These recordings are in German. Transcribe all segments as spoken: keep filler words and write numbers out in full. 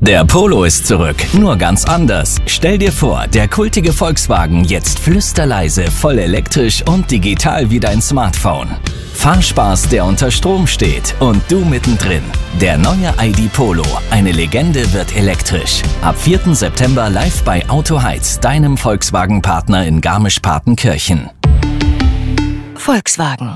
Der Polo ist zurück, nur ganz anders. Stell dir vor, der kultige Volkswagen jetzt flüsterleise, voll elektrisch und digital wie dein Smartphone. Fahrspaß, der unter Strom steht und du mittendrin. Der neue I D Polo, eine Legende, wird elektrisch. Ab vierten September live bei Auto Heiz, deinem Volkswagen-Partner in Garmisch-Partenkirchen. Volkswagen.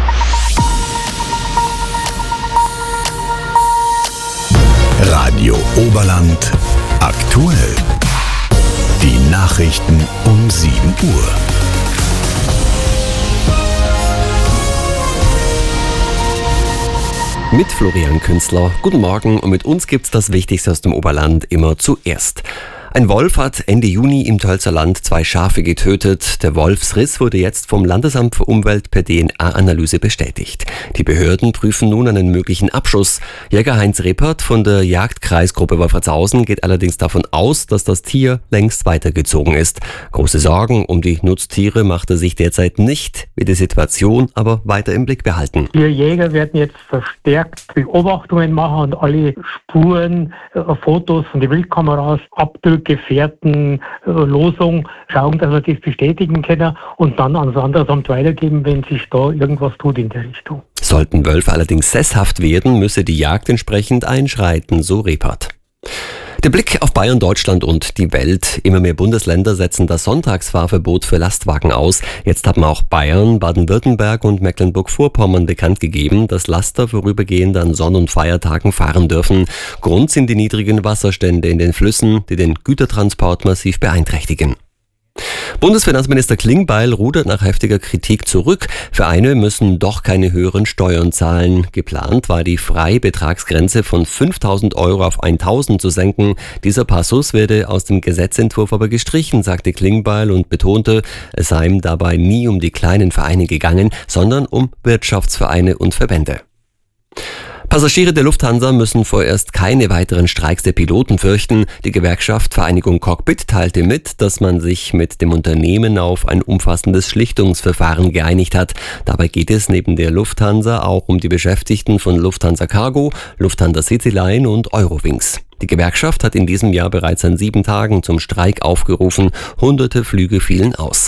Radio Oberland aktuell. Die Nachrichten um sieben Uhr. Mit Florian Künstler. Guten Morgen und mit uns gibt's das Wichtigste aus dem Oberland immer zuerst. Ein Wolf hat Ende Juni im Tölzer Land zwei Schafe getötet. Der Wolfsriss wurde jetzt vom Landesamt für Umwelt per D N A-Analyse bestätigt. Die Behörden prüfen nun einen möglichen Abschuss. Jäger Heinz Reppert von der Jagdkreisgruppe Wolfratshausen geht allerdings davon aus, dass das Tier längst weitergezogen ist. Große Sorgen um die Nutztiere macht er sich derzeit nicht, wird die Situation aber weiter im Blick behalten. Wir Jäger werden jetzt verstärkt Beobachtungen machen und alle Spuren, äh, Fotos von den Wildkameras, Abdrücke, Gefährten, äh, Losung, schauen, dass wir das bestätigen können und dann ans Landesamt weitergeben, wenn sich da irgendwas tut in der Richtung. Sollten Wölfe allerdings sesshaft werden, müsse die Jagd entsprechend einschreiten, so Reppert. Der Blick auf Bayern, Deutschland und die Welt. Immer mehr Bundesländer setzen das Sonntagsfahrverbot für Lastwagen aus. Jetzt haben auch Bayern, Baden-Württemberg und Mecklenburg-Vorpommern bekannt gegeben, dass Laster vorübergehend an Sonn- und Feiertagen fahren dürfen. Grund sind die niedrigen Wasserstände in den Flüssen, die den Gütertransport massiv beeinträchtigen. Bundesfinanzminister Klingbeil rudert nach heftiger Kritik zurück. Vereine müssen doch keine höheren Steuern zahlen. Geplant war die Freibetragsgrenze von fünftausend Euro auf eintausend zu senken. Dieser Passus werde aus dem Gesetzentwurf aber gestrichen, sagte Klingbeil und betonte, es sei ihm dabei nie um die kleinen Vereine gegangen, sondern um Wirtschaftsvereine und Verbände. Passagiere der Lufthansa müssen vorerst keine weiteren Streiks der Piloten fürchten. Die Gewerkschaft Vereinigung Cockpit teilte mit, dass man sich mit dem Unternehmen auf ein umfassendes Schlichtungsverfahren geeinigt hat. Dabei geht es neben der Lufthansa auch um die Beschäftigten von Lufthansa Cargo, Lufthansa CityLine und Eurowings. Die Gewerkschaft hat in diesem Jahr bereits an sieben Tagen zum Streik aufgerufen. Hunderte Flüge fielen aus.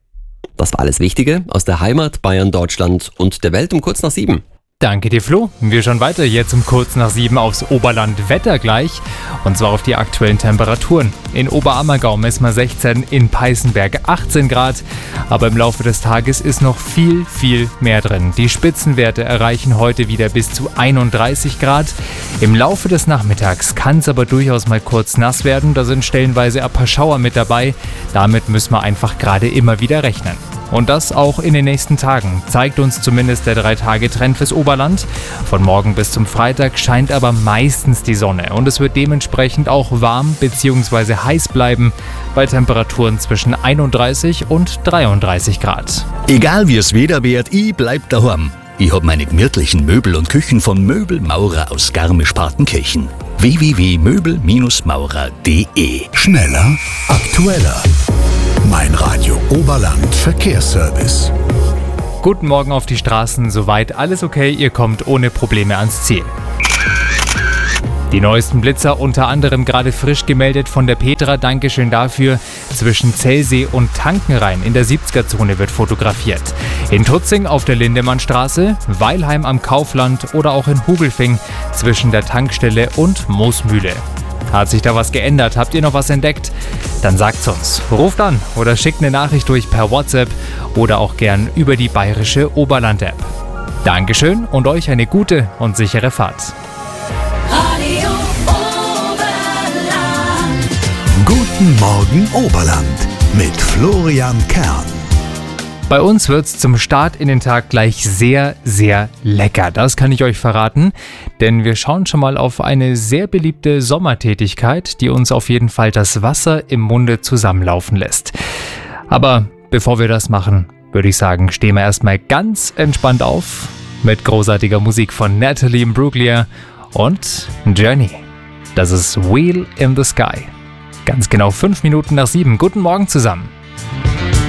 Das war alles Wichtige aus der Heimat, Bayern, Deutschland und der Welt um kurz nach sieben. Danke dir, Flo. Wir schauen weiter jetzt um kurz nach sieben aufs Oberland-Wetter gleich. Und zwar auf die aktuellen Temperaturen. In Oberammergau messen wir sechzehn, in Peißenberg achtzehn Grad. Aber im Laufe des Tages ist noch viel, viel mehr drin. Die Spitzenwerte erreichen heute wieder bis zu einunddreißig Grad. Im Laufe des Nachmittags kann es aber durchaus mal kurz nass werden. Da sind stellenweise ein paar Schauer mit dabei. Damit müssen wir einfach gerade immer wieder rechnen. Und das auch in den nächsten Tagen, zeigt uns zumindest der drei-Tage-Trend fürs Oberland. Von morgen bis zum Freitag scheint aber meistens die Sonne und es wird dementsprechend auch warm bzw. heiß bleiben, bei Temperaturen zwischen einunddreißig und dreiunddreißig Grad. Egal wie es Wetter wird, ich bleib daheim. Ich hab meine gemütlichen Möbel und Küchen von Möbelmaurer aus Garmisch-Partenkirchen. w w w punkt möbel maurer punkt d e. Schneller, aktueller. Mein Radio Oberland Verkehrsservice. Guten Morgen auf die Straßen, soweit alles okay, ihr kommt ohne Probleme ans Ziel. Die neuesten Blitzer, unter anderem gerade frisch gemeldet von der Petra, Dankeschön dafür. Zwischen Zellsee und Tankenrhein in der siebziger-Zone wird fotografiert. In Tutzing auf der Lindemannstraße, Weilheim am Kaufland oder auch in Hugelfing zwischen der Tankstelle und Moosmühle. Hat sich da was geändert? Habt ihr noch was entdeckt? Dann sagt's uns. Ruft an oder schickt eine Nachricht durch per WhatsApp oder auch gern über die bayerische Oberland-App. Dankeschön und euch eine gute und sichere Fahrt. Radio Oberland. Guten Morgen Oberland mit Florian Kern. Bei uns wird's zum Start in den Tag gleich sehr, sehr lecker. Das kann ich euch verraten, denn wir schauen schon mal auf eine sehr beliebte Sommertätigkeit, die uns auf jeden Fall das Wasser im Munde zusammenlaufen lässt. Aber bevor wir das machen, würde ich sagen, stehen wir erstmal ganz entspannt auf mit großartiger Musik von Natalie Imbruglia und Journey. Das ist Wheel in the Sky. Ganz genau fünf Minuten nach sieben. Guten Morgen zusammen.